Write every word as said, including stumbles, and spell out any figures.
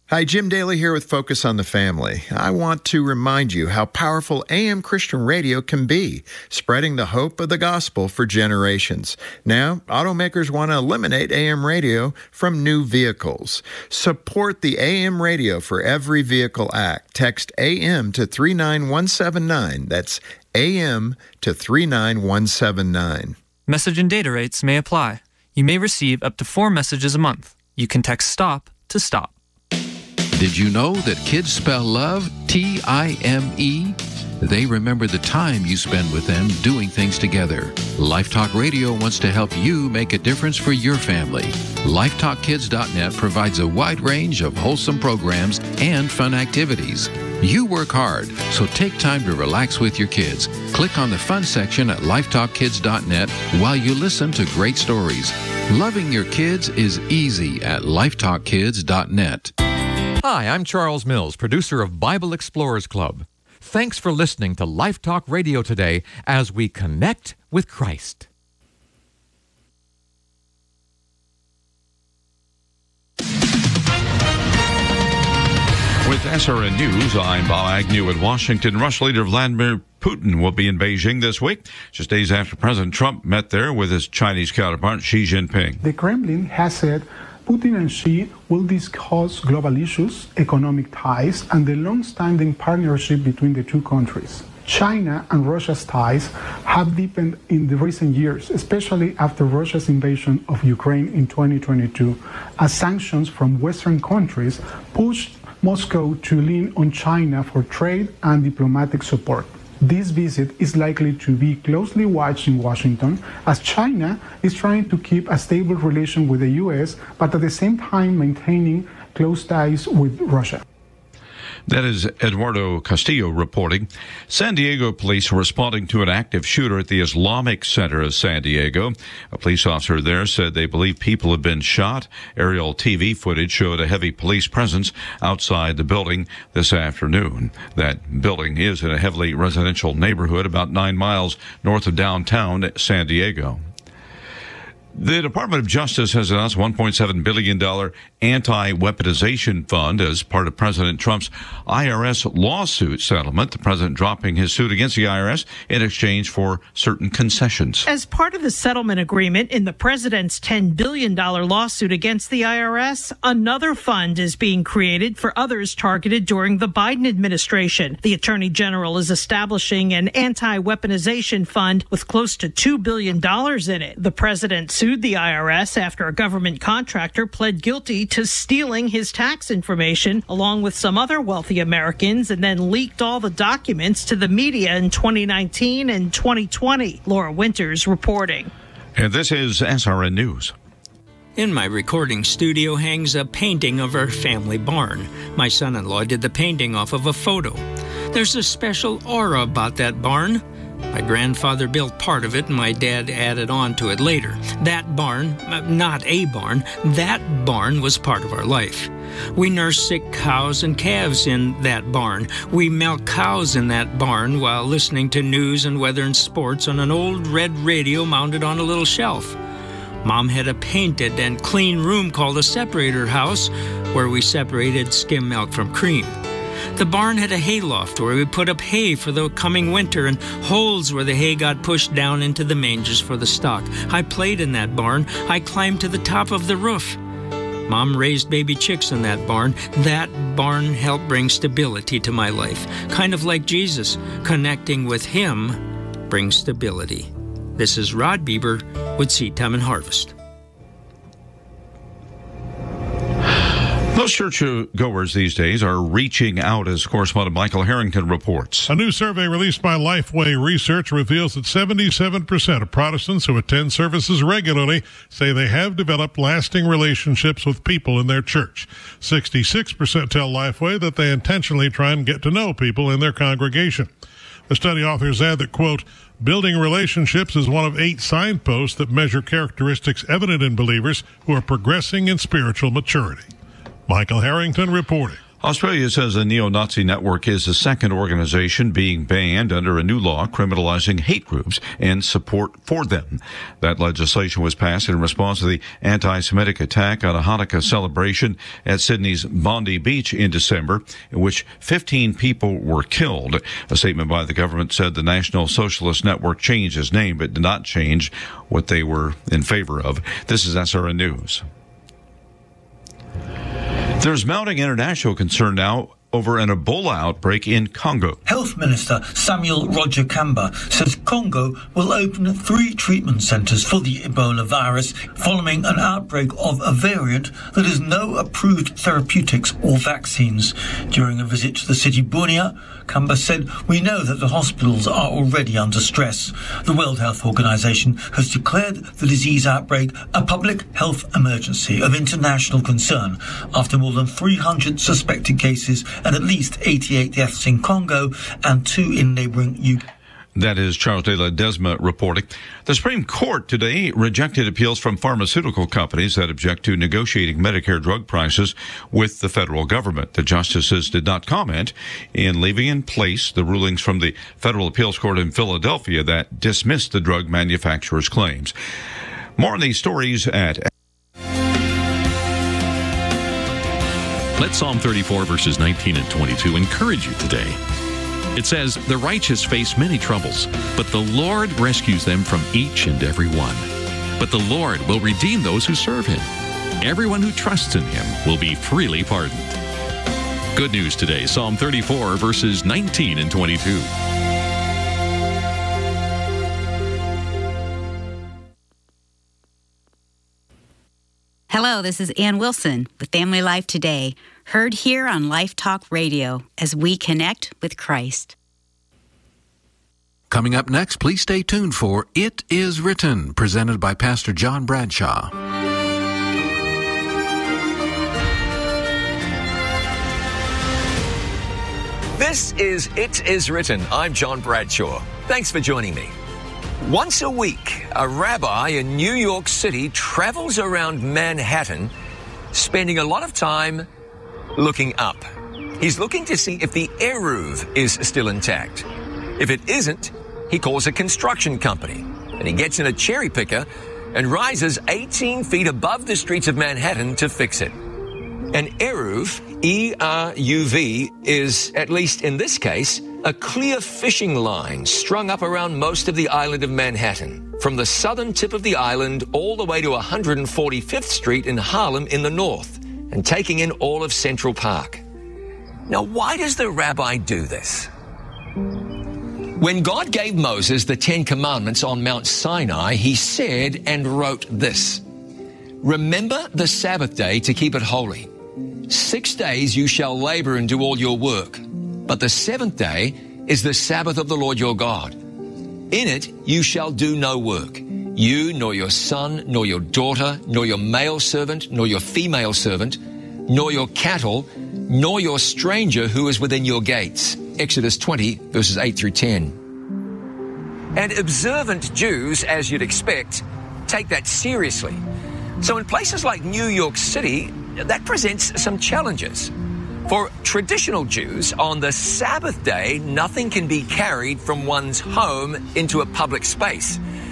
Hi, Jim Daly here with Focus on the Family. I want to remind you how powerful A M Christian radio can be, spreading the hope of the gospel for generations. Now, automakers want to eliminate A M radio from new vehicles. Support the A M Radio for Every Vehicle Act. Text A M to three nine one seven nine. That's A M to three nine one seven nine. Message and data rates may apply. You may receive up to four messages a month. You can text STOP to STOP. Did you know that kids spell love T I M E? They remember the time you spend with them doing things together. Life Talk Radio wants to help you make a difference for your family. Life Talk Kids dot net provides a wide range of wholesome programs and fun activities. You work hard, so take time to relax with your kids. Click on the fun section at Life Talk Kids dot net while you listen to great stories. Loving your kids is easy at Life Talk Kids dot net. Hi, I'm Charles Mills, producer of Bible Explorers Club. Thanks for listening to Life Talk Radio today as we connect with Christ. With S R N News, I'm Bob Agnew in Washington. Russian leader Vladimir Putin will be in Beijing this week, just days after President Trump met there with his Chinese counterpart, Xi Jinping. The Kremlin has said Putin and Xi will discuss global issues, economic ties, and the long-standing partnership between the two countries. China and Russia's ties have deepened in the recent years, especially after Russia's invasion of Ukraine in twenty twenty-two, as sanctions from Western countries pushed Moscow to lean on China for trade and diplomatic support. This visit is likely to be closely watched in Washington, as China is trying to keep a stable relation with the U S, but at the same time maintaining close ties with Russia. That is Eduardo Castillo reporting. San Diego police are responding to an active shooter at the Islamic Center of San Diego. A police officer there said they believe people have been shot. Aerial T V footage showed a heavy police presence outside the building this afternoon. That building is in a heavily residential neighborhood about nine miles north of downtown San Diego. The Department of Justice has announced a one point seven billion dollars anti-weaponization fund as part of President Trump's I R S lawsuit settlement, the president dropping his suit against the I R S in exchange for certain concessions. As part of the settlement agreement in the president's ten billion dollars lawsuit against the I R S, another fund is being created for others targeted during the Biden administration. The Attorney General is establishing an anti-weaponization fund with close to two billion dollars in it. The president sued the I R S after a government contractor pled guilty to stealing his tax information along with some other wealthy Americans and then leaked all the documents to the media in twenty nineteen and twenty twenty. Laura Winters reporting. And this is S R N News. In my recording studio hangs a painting of our family barn. My son-in-law did the painting off of a photo. There's a special aura about that barn. My grandfather built part of it, and my dad added on to it later. That barn, not a barn, that barn was part of our life. We nurse sick cows and calves in that barn. We milk cows in that barn while listening to news and weather and sports on an old red radio mounted on a little shelf. Mom had a painted and clean room called a separator house where we separated skim milk from cream. The barn had a hayloft where we put up hay for the coming winter and holes where the hay got pushed down into the mangers for the stock. I played in that barn. I climbed to the top of the roof. Mom raised baby chicks in that barn. That barn helped bring stability to my life. Kind of like Jesus. Connecting with Him brings stability. This is Rod Bieber with Seed Time and Harvest. Most churchgoers these days are reaching out, as correspondent Michael Harrington reports. A new survey released by Lifeway Research reveals that seventy-seven percent of Protestants who attend services regularly say they have developed lasting relationships with people in their church. sixty-six percent tell Lifeway that they intentionally try and get to know people in their congregation. The study authors add that, quote, building relationships is one of eight signposts that measure characteristics evident in believers who are progressing in spiritual maturity. Michael Harrington reporting. Australia says a neo-Nazi network is the second organization being banned under a new law criminalizing hate groups and support for them. That legislation was passed in response to the anti-Semitic attack on a Hanukkah celebration at Sydney's Bondi Beach in December, in which fifteen people were killed. A statement by the government said the National Socialist Network changed its name but did not change what they were in favor of. This is S R N News. There's mounting international concern now over an Ebola outbreak in Congo. Health Minister Samuel Roger Kamba says Congo will open three treatment centres for the Ebola virus following an outbreak of a variant that has no approved therapeutics or vaccines. During a visit to the city Bunia, Kamba said, "We know that the hospitals are already under stress. The World Health Organization has declared the disease outbreak a public health emergency of international concern after more than three hundred suspected cases and at least eighty-eight deaths in Congo and two in neighboring Uganda." That is Charles de la Desma reporting. The Supreme Court today rejected appeals from pharmaceutical companies that object to negotiating Medicare drug prices with the federal government. The justices did not comment in leaving in place the rulings from the Federal Appeals Court in Philadelphia that dismissed the drug manufacturer's claims. More on these stories at... Let Psalm thirty-four, verses nineteen and twenty-two encourage you today. It says, "The righteous face many troubles, but the Lord rescues them from each and every one. But the Lord will redeem those who serve him. Everyone who trusts in him will be freely pardoned." Good news today, Psalm thirty-four, verses nineteen and twenty-two. Hello, this is Ann Wilson with Family Life Today, heard here on Life Talk Radio as we connect with Christ. Coming up next, please stay tuned for It Is Written, presented by Pastor John Bradshaw. This is It Is Written. I'm John Bradshaw. Thanks for joining me. Once a week, a rabbi in New York City travels around Manhattan, spending a lot of time looking up. He's looking to see if the Eruv is still intact. If it isn't, he calls a construction company, and he gets in a cherry picker and rises eighteen feet above the streets of Manhattan to fix it. An Eruv, E R U V, is, at least in this case, a clear fishing line strung up around most of the island of Manhattan, from the southern tip of the island all the way to one hundred forty-fifth Street in Harlem in the north, and taking in all of Central Park. Now, why does the rabbi do this? When God gave Moses the Ten Commandments on Mount Sinai, he said and wrote this: "Remember the Sabbath day to keep it holy. Six days you shall labor and do all your work, but the seventh day is the Sabbath of the Lord your God. In it you shall do no work, you, nor your son, nor your daughter, nor your male servant, nor your female servant, nor your cattle, nor your stranger who is within your gates." Exodus twenty, verses eight through ten. And observant Jews, as you'd expect, take that seriously. So in places like New York City, that presents some challenges. For traditional Jews, on the Sabbath day, nothing can be carried from one's home into a public space.